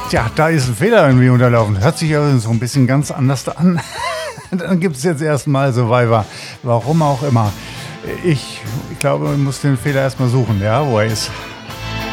Tja, da ist ein Fehler irgendwie unterlaufen. Hört sich aber so ein bisschen ganz anders an. Dann gibt es jetzt erstmal Survivor. Warum auch immer. Ich glaube, man muss den Fehler erstmal suchen, ja, wo er ist.